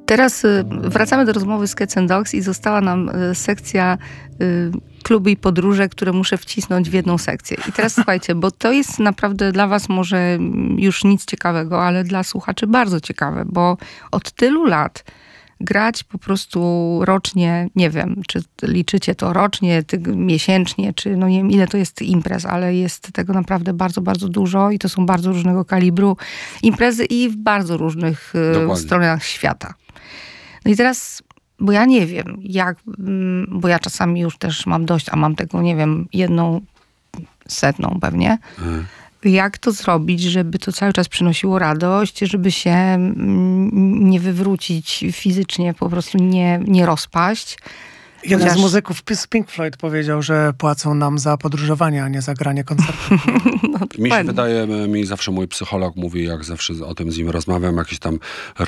Teraz wracamy do rozmowy z Cats and Dogs i została nam sekcja kluby i podróże, które muszę wcisnąć w jedną sekcję. I teraz słuchajcie, bo to jest naprawdę dla was może już nic ciekawego, ale dla słuchaczy bardzo ciekawe, bo od tylu lat grać po prostu rocznie, nie wiem, czy liczycie to rocznie, miesięcznie, czy no nie wiem, ile to jest imprez, ale jest tego naprawdę bardzo, bardzo dużo i to są bardzo różnego kalibru imprezy i w bardzo różnych stronach świata. No i teraz, bo ja nie wiem, bo ja czasami już też mam dość, a mam tego, nie wiem, 1/100 pewnie. Jak to zrobić, żeby to cały czas przynosiło radość, żeby się nie wywrócić fizycznie, po prostu nie rozpaść. Jeden z muzyków z Pink Floyd powiedział, że płacą nam za podróżowanie, a nie za granie koncertów. Mi się wydaje, zawsze mój psycholog mówi, jak zawsze o tym z nim rozmawiam, jakieś tam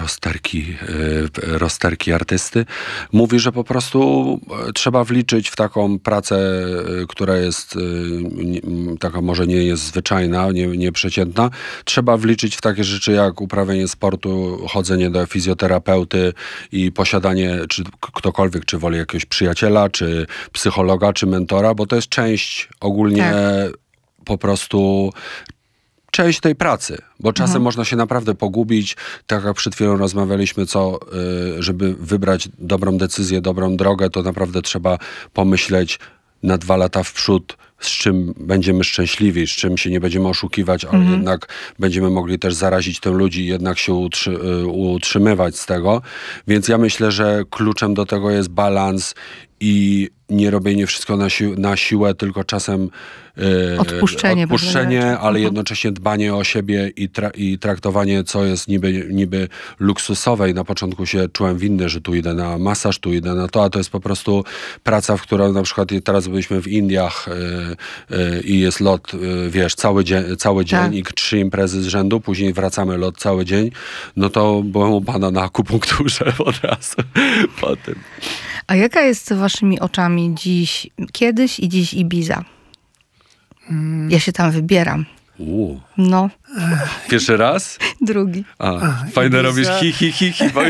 rozterki artysty, mówi, że po prostu trzeba wliczyć w taką pracę, która jest taka może nie jest zwyczajna, nieprzeciętna, trzeba wliczyć w takie rzeczy jak uprawianie sportu, chodzenie do fizjoterapeuty i posiadanie, czy ktokolwiek, czy woli jakiegoś przyjaciela, czy psychologa, czy mentora, bo to jest część ogólnie po prostu część tej pracy, bo czasem można się naprawdę pogubić, tak jak przed chwilą rozmawialiśmy, żeby wybrać dobrą decyzję, dobrą drogę, to naprawdę trzeba pomyśleć na 2 lata w przód, z czym będziemy szczęśliwi, z czym się nie będziemy oszukiwać, ale jednak będziemy mogli też zarazić tym ludzi i jednak się utrzymywać z tego. Więc ja myślę, że kluczem do tego jest balans i nie robienie wszystkiego na siłę, tylko czasem odpuszczenie, ale jednocześnie dbanie o siebie i traktowanie, co jest niby luksusowe. I na początku się czułem winny, że tu idę na masaż, tu idę na to, a to jest po prostu praca, w którą na przykład teraz byliśmy w Indiach i jest lot, wiesz, cały dzień i 3 imprezy z rzędu, później wracamy lot cały dzień, no to byłem u pana na akupunkturze od razu po tym. A jaka jest waszymi oczami kiedyś i dziś Ibiza? Ja się tam wybieram. No. Pierwszy raz? Drugi. Fajne robisz hi, bo już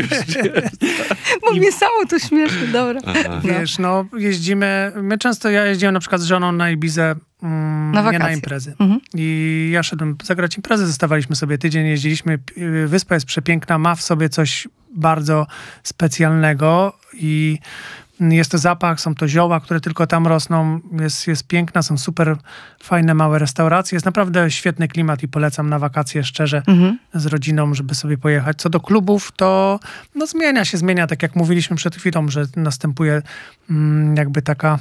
bo mnie samo to śmieszy, dobra. Wiesz, jeździmy, ja jeździłem na przykład z żoną na Ibizę, nie na imprezy. I ja szedłem zagrać imprezę, zostawaliśmy sobie tydzień, jeździliśmy, wyspa jest przepiękna, ma w sobie coś bardzo specjalnego i jest to zapach, są to zioła, które tylko tam rosną, jest piękna, są super fajne, małe restauracje, jest naprawdę świetny klimat i polecam na wakacje szczerze z rodziną, żeby sobie pojechać. Co do klubów, to zmienia, tak jak mówiliśmy przed chwilą, że następuje jakby taka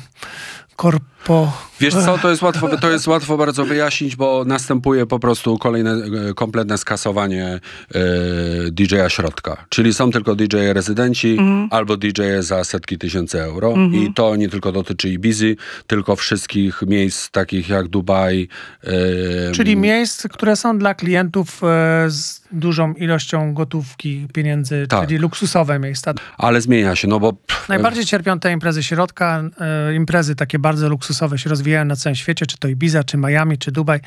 Wiesz co, to jest łatwo bardzo wyjaśnić, bo następuje po prostu kolejne kompletne skasowanie DJ-a środka. Czyli są tylko DJ-e rezydenci albo DJ-e za setki tysięcy euro. I to nie tylko dotyczy Ibizy, tylko wszystkich miejsc takich jak Dubaj. Czyli miejsc, które są dla klientów z dużą ilością gotówki, pieniędzy, czyli luksusowe miejsca. Ale zmienia się, bo... Najbardziej cierpią te imprezy środka. Imprezy takie bardzo luksusowe się rozwijają na całym świecie, czy to Ibiza, czy Miami, czy Dubaj.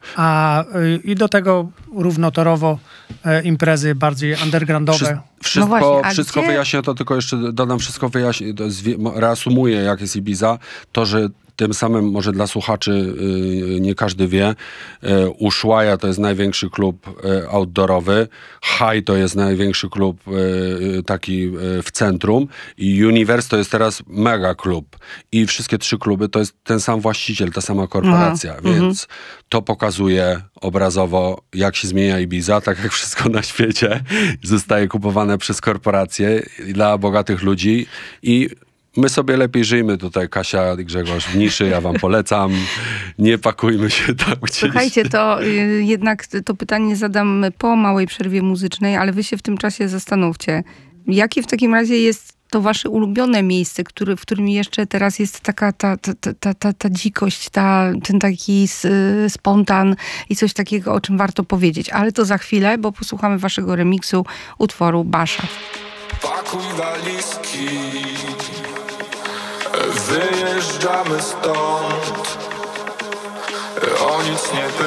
I do tego równotorowo imprezy bardziej undergroundowe. Wszystko wyjaśnię, to tylko jeszcze dodam, reasumuję, jak jest Ibiza. To, że tym samym może dla słuchaczy nie każdy wie, Ushuaia to jest największy klub outdoorowy, High to jest największy klub taki w centrum i Universe to jest teraz mega klub. I wszystkie 3 kluby to jest ten sam właściciel, ta sama korporacja. Więc to pokazuje obrazowo, jak się zmienia Ibiza, tak jak wszystko na świecie zostaje kupowane przez korporacje dla bogatych ludzi i my sobie lepiej żyjmy tutaj, Kasia i Grzegorz, w niszy, ja wam polecam. Nie pakujmy się tam gdzieś. Słuchajcie, to jednak to pytanie zadam po małej przerwie muzycznej, ale wy się w tym czasie zastanówcie. Jakie w takim razie jest to wasze ulubione miejsce, w którym jeszcze teraz jest taka ta dzikość, ten taki spontan i coś takiego, o czym warto powiedzieć. Ale to za chwilę, bo posłuchamy waszego remiksu utworu Basza. Pakuj walizki, wyjeżdżamy stąd, o nic nie